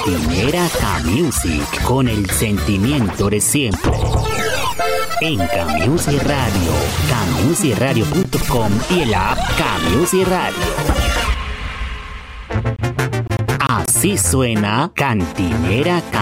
Cantinera K-Music, con el sentimiento de siempre. En K-Music Radio, kmusicradio.com y el app K-Music Radio. Así suena Cantinera